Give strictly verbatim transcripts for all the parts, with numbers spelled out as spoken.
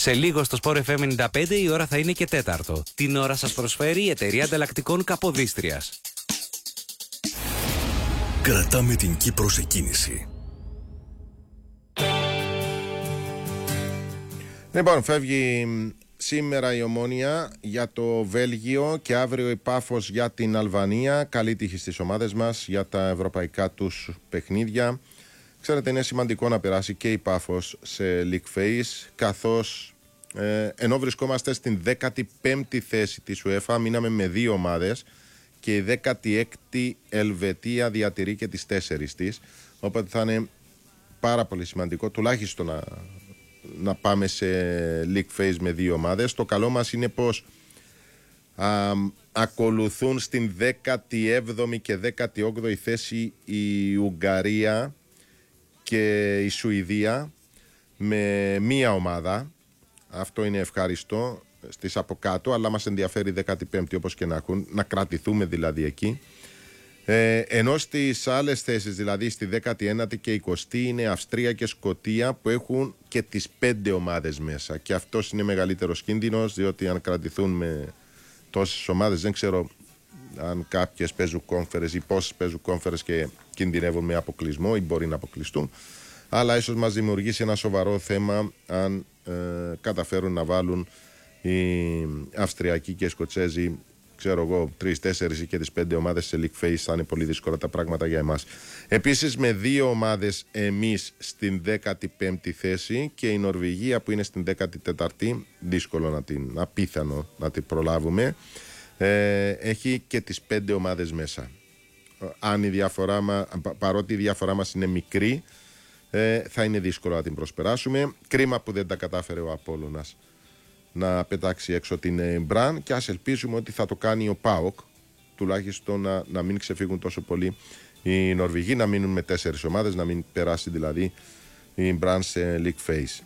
Σε λίγο στο Sport εφ εμ ενενήντα πέντε η ώρα θα είναι και τέταρτο. Την ώρα σας προσφέρει η εταιρεία ανταλλακτικών Καποδίστριας. Κρατάμε την Κύπρο σε κίνηση. Λοιπόν, φεύγει σήμερα η Ομόνοια για το Βέλγιο και αύριο η Πάφος για την Αλβανία. Καλή τύχη στις ομάδες μας για τα ευρωπαϊκά τους παιχνίδια. Ξέρετε, είναι σημαντικό να περάσει και η Πάφος σε League Phase, καθώς ε, ενώ βρισκόμαστε στην δέκατη πέμπτη θέση της UEFA, μείναμε με δύο ομάδες και η δέκατη έκτη Ελβετία διατηρεί και τις τέσσερις της, οπότε θα είναι πάρα πολύ σημαντικό τουλάχιστον να, να πάμε σε League Phase με δύο ομάδες. Το καλό μας είναι πως α, ακολουθούν στην δέκατη έβδομη και δέκατη όγδοη θέση η Ουγγαρία και η Σουηδία με μία ομάδα. Αυτό είναι ευχάριστο στις από κάτω, αλλά μας ενδιαφέρει η δέκατη πέμπτη όπως και να έχουν, να κρατηθούμε δηλαδή εκεί. Ε, ενώ στις άλλες θέσεις, δηλαδή στη δέκατη ένατη και εικοστή, είναι Αυστρία και Σκωτία που έχουν και τις πέντε ομάδες μέσα. Και αυτός είναι μεγαλύτερος κίνδυνος, διότι αν κρατηθούν με τόσες ομάδες, δεν ξέρω αν κάποιες παίζουν conference ή πόσες παίζουν conference και κινδυνεύουν με αποκλεισμό ή μπορεί να αποκλειστούν. Αλλά ίσως μας δημιουργήσει ένα σοβαρό θέμα αν ε, καταφέρουν να βάλουν οι Αυστριακοί και οι Σκοτσέζοι, ξέρω εγώ, τρεις, τέσσερις ή και τις πέντε ομάδες σε League Phase. Θα είναι πολύ δύσκολα τα πράγματα για εμάς. Επίσης, με δύο ομάδες εμείς στην δέκατη πέμπτη θέση και η Νορβηγία που είναι στην δέκατη τέταρτη, δύσκολο να την, απίθανο να την προλάβουμε. Ε, έχει και τις πέντε ομάδες μέσα. Αν η διαφορά μα, παρότι η διαφορά μας είναι μικρή, ε, θα είναι δύσκολο να την προσπεράσουμε. Κρίμα που δεν τα κατάφερε ο Απόλλωνας να πετάξει έξω την Μπραν, και ας ελπίσουμε ότι θα το κάνει ο ΠΑΟΚ, τουλάχιστον να, να μην ξεφύγουν τόσο πολύ οι Νορβηγοί, να μείνουν με τέσσερις ομάδες, να μην περάσει δηλαδή η Μπραν σε League Phase.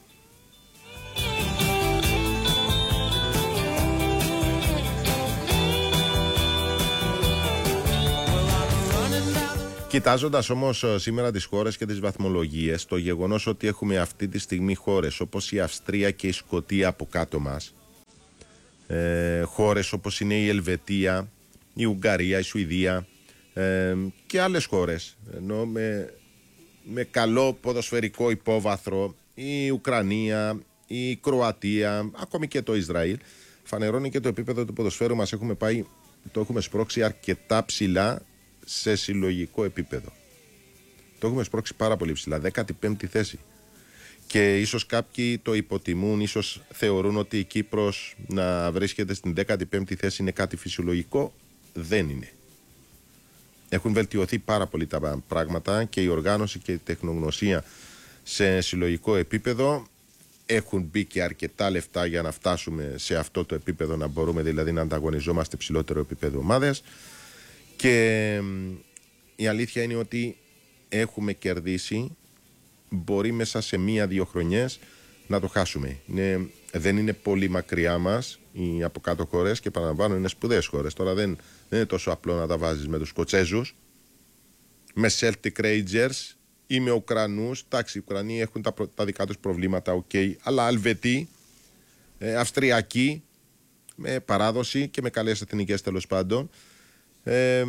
Κοιτάζοντας όμως σήμερα τις χώρες και τις βαθμολογίες, το γεγονός ότι έχουμε αυτή τη στιγμή χώρες όπως η Αυστρία και η Σκωτία από κάτω μας, ε, χώρες όπως είναι η Ελβετία, η Ουγγαρία, η Σουηδία ε, και άλλες χώρες, ενώ με, με καλό ποδοσφαιρικό υπόβαθρο, η Ουκρανία, η Κροατία, ακόμη και το Ισραήλ, φανερώνει και το επίπεδο του ποδοσφαίρου μας. Έχουμε πάει, το έχουμε σπρώξει αρκετά ψηλά σε συλλογικό επίπεδο. Το έχουμε σπρώξει πάρα πολύ ψηλά, δέκατη πέμπτη θέση. Και ίσως κάποιοι το υποτιμούν, ίσως θεωρούν ότι η Κύπρος να βρίσκεται στην δέκατη πέμπτη θέση είναι κάτι φυσιολογικό. Δεν είναι. Έχουν βελτιωθεί πάρα πολύ τα πράγματα και η οργάνωση και η τεχνογνωσία σε συλλογικό επίπεδο. Έχουν μπει και αρκετά λεφτά για να φτάσουμε σε αυτό το επίπεδο, να μπορούμε δηλαδή να ανταγωνιζόμαστε ψηλότερο επίπεδο ομάδες. Και η αλήθεια είναι ότι έχουμε κερδίσει, μπορεί μέσα σε μία-δύο χρονιές να το χάσουμε. Είναι, δεν είναι πολύ μακριά μας οι από κάτω χώρες και παραλαμβάνω είναι σπουδαίες χώρες. Τώρα δεν, δεν είναι τόσο απλό να τα βάζεις με τους Σκοτσέζους, με Celtic Rangers ή με Ουκρανούς. Εντάξει, οι Ουκρανοί έχουν τα, τα δικά τους προβλήματα, ok, αλλά Αλβετοί, ε, Αυστριακοί, με παράδοση και με καλές εθνικές τέλος πάντων. Ε,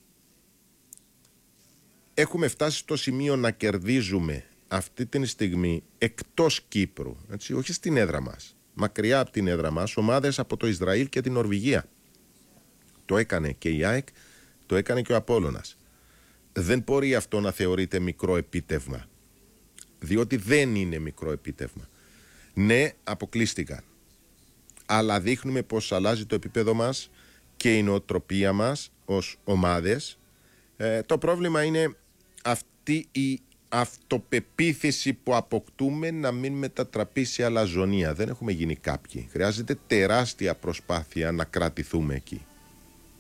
έχουμε φτάσει στο σημείο να κερδίζουμε αυτή τη στιγμή εκτός Κύπρου, έτσι, όχι στην έδρα μας, μακριά από την έδρα μας, ομάδες από το Ισραήλ και την Νορβηγία. Το έκανε και η ΑΕΚ, το έκανε και ο Απόλλωνας. Δεν μπορεί αυτό να θεωρείται μικρό επίτευγμα, διότι δεν είναι μικρό επίτευγμα. Ναι, αποκλείστηκαν, αλλά δείχνουμε πως αλλάζει το επίπεδο μας και η νοοτροπία μας ως ομάδες. Ε, το πρόβλημα είναι αυτή η αυτοπεποίθηση που αποκτούμε να μην μετατραπεί σε αλαζονία. Δεν έχουμε γίνει κάποιοι. Χρειάζεται τεράστια προσπάθεια να κρατηθούμε εκεί.